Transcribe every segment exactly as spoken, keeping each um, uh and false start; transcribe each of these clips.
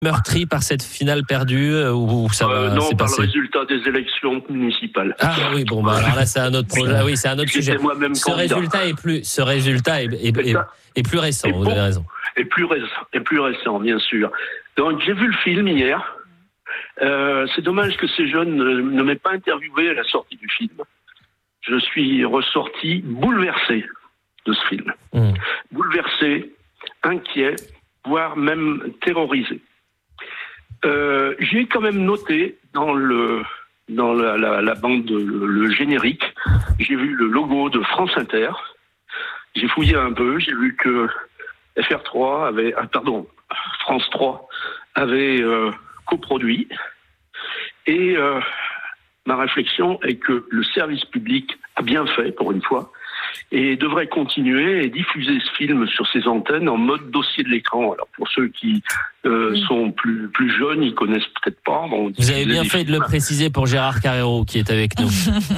meurtri par cette finale perdue ou ça va euh, Non, c'est par passé. le résultat des élections municipales. Ah oui, bon, bah, alors là, c'est un autre projet. Ah, oui, c'est un autre J'étais sujet. moi-même Ce candidat. résultat est plus, ce résultat est, est, est, est plus récent, Et vous bon, avez raison. Et plus récent, et plus récent, bien sûr. Donc, j'ai vu le film hier. Euh, c'est dommage que ces jeunes ne, ne m'aient pas interviewé à la sortie du film. Je suis ressorti bouleversé de ce film. Mmh. Bouleversé, inquiet, voire même terrorisé. Euh, j'ai quand même noté dans le dans la, la, la bande, le, le générique, j'ai vu le logo de France Inter. J'ai fouillé un peu, j'ai vu que F R trois avait, ah, pardon, France trois avait euh, coproduit. Et euh, ma réflexion est que le service public a bien fait, pour une fois, et devrait continuer et diffuser ce film sur ses antennes en mode dossier de l'écran. Alors pour ceux qui euh, oui. sont plus plus jeunes, ils connaissent peut-être pas. Bon, vous avez bien fait films. de le préciser pour Gérard Carrero qui est avec nous.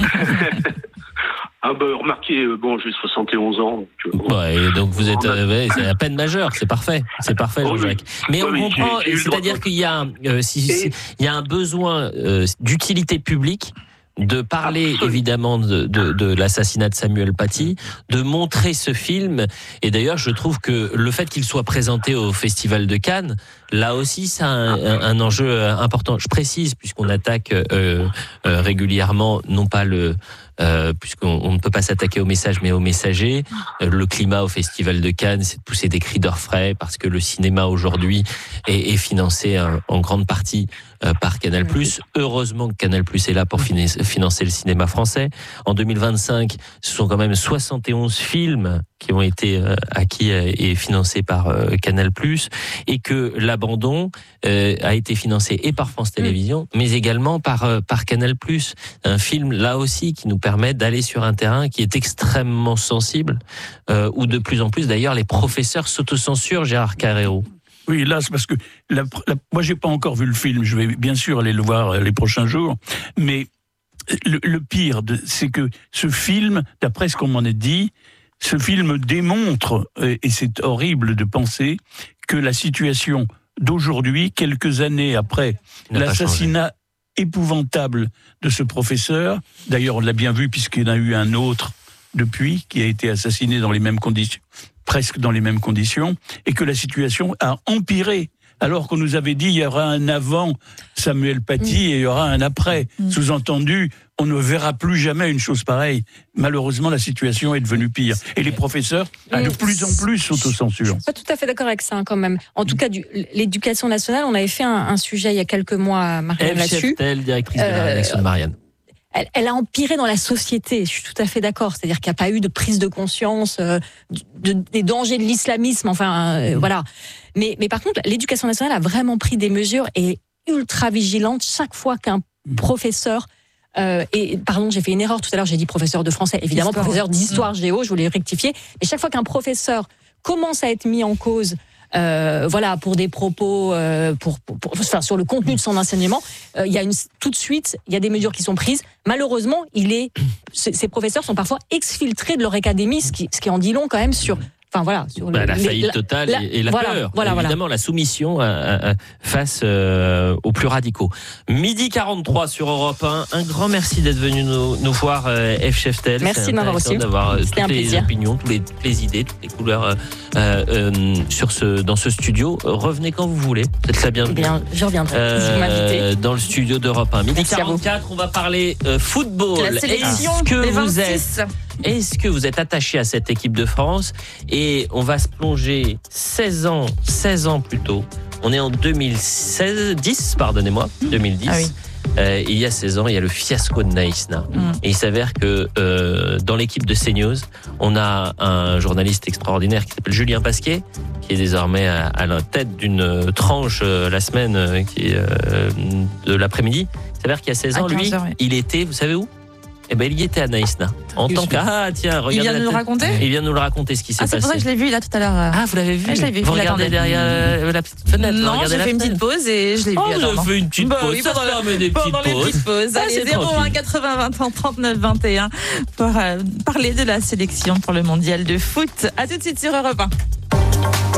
Ah ben remarquez, bon j'ai soixante et onze ans. Donc, ouais, et donc vous êtes, euh, ouais, c'est à peine majeur, c'est parfait, c'est parfait Jean-Jacques. Mais oh, on oui, comprend, j'ai, j'ai c'est-à-dire qu'il y a, euh, si, si, il y a un besoin euh, d'utilité publique. De parler Absolument. évidemment de, de, de l'assassinat de Samuel Paty, de montrer ce film, et d'ailleurs je trouve que le fait qu'il soit présenté au Festival de Cannes, là aussi c'est un, un, un enjeu important. Je précise, puisqu'on attaque euh, euh, régulièrement, non pas le... Euh, puisqu'on on ne peut pas s'attaquer au message mais au messager, euh, le climat au Festival de Cannes, c'est de pousser des cris d'orfraie parce que le cinéma aujourd'hui est, est financé euh, en grande partie euh, par Canal+. Heureusement que Canal+ est là pour financer le cinéma français. En deux mille vingt-cinq, ce sont quand même soixante et onze films qui ont été euh, acquis et financés par euh, Canal+, et que l'abandon euh, a été financé et par France Télévisions, mais également par euh, par Canal+. Un film là aussi qui nous permet d'aller sur un terrain qui est extrêmement sensible, euh, où de plus en plus d'ailleurs les professeurs s'autocensurent, Gérard Carrero. Oui, là c'est parce que la, la, moi j'ai pas encore vu le film, je vais bien sûr aller le voir les prochains jours, mais le, le pire de, c'est que ce film, d'après ce qu'on m'en a dit, ce film démontre, et c'est horrible de penser, que la situation d'aujourd'hui, quelques années après l'assassinat épouvantable de ce professeur, d'ailleurs on l'a bien vu puisqu'il y en a eu un autre depuis qui a été assassiné dans les mêmes conditions, presque dans les mêmes conditions, et que la situation a empiré. Alors qu'on nous avait dit il y aura un avant Samuel Paty mmh. et il y aura un après. Mmh. Sous-entendu, on ne verra plus jamais une chose pareille. Malheureusement, la situation est devenue pire. Et les professeurs, mmh. de plus en plus, s'autocensurent. Je ne suis pas tout à fait d'accord avec ça, hein, quand même. En tout cas, du, l'éducation nationale, on avait fait un, un sujet il y a quelques mois, Marianne, là-dessus. F. directrice de la rédaction de Marianne. Elle, elle a empiré dans la société, je suis tout à fait d'accord. C'est-à-dire qu'il n'y a pas eu de prise de conscience euh, de, des dangers de l'islamisme, enfin, euh, mmh. voilà. Mais, mais par contre, l'éducation nationale a vraiment pris des mesures et est ultra vigilante chaque fois qu'un mmh. professeur... Euh, et pardon, j'ai fait une erreur tout à l'heure, j'ai dit professeur de français, évidemment, Histoire. professeur d'histoire mmh. géo, je voulais rectifier. Mais chaque fois qu'un professeur commence à être mis en cause... Euh, voilà, pour des propos, euh, pour, pour, pour, enfin, sur le contenu de son enseignement, euh, il y a une, tout de suite, il y a des mesures qui sont prises. Malheureusement, il est, ces professeurs sont parfois exfiltrés de leur académie, ce qui, ce qui en dit long quand même sur. Enfin voilà, sur bah, le, la faillite la, totale la, et la voilà, peur, voilà, évidemment voilà. la soumission à, à, à, face euh, aux plus radicaux. Midi quarante-trois sur Europe un, un grand merci d'être venu nous, nous voir, euh, F. Cheftel. Merci de m'avoir reçu. D'avoir C'était toutes les plaisir. opinions, toutes les, toutes les idées, toutes les couleurs euh, euh, sur ce, dans ce studio. Revenez quand vous voulez, vous êtes la bienvenue. Eh bien, je reviendrai, euh, si vous m'invitez. Dans le studio d'Europe un. Midi merci quarante-quatre, on va parler euh, football. La sélection Est-ce que des vous vingt-six. êtes Est-ce que vous êtes attaché à cette équipe de France? Et on va se plonger seize ans, seize ans plus tôt. On est en deux mille seize, dix, pardonnez-moi, deux mille dix. Ah oui. Euh, il y a seize ans, il y a le fiasco de Naïsna. Mmh. Et il s'avère que euh, dans l'équipe de CNews, on a un journaliste extraordinaire qui s'appelle Julien Pasquet, qui est désormais à, à la tête d'une tranche euh, la semaine euh, qui est, euh, de l'après-midi. Il s'avère qu'il y a seize ans, lui, heures, oui. il était, vous savez où? Eh ben, il y était à Naïsna. En tant que, ah, tiens, regardez. Il vient de nous le raconter? Il vient de nous le raconter, ce qui s'est ah, passé. C'est pour ça que je l'ai vu, là, tout à l'heure. Ah, vous l'avez vu? Ah, je l'ai vu. Vous regardez derrière euh, la petite fenêtre? Non, j'ai fait une petite pause et je l'ai vu. Oh, vous avez fait une petite bah, pause. Oui, ça pendant, se des pendant petites les petites pauses. Allez, ah, zéro un quatre-vingts vingt trente-neuf vingt et un pour euh, parler de la sélection pour le mondial de foot. À tout de suite sur Europe un.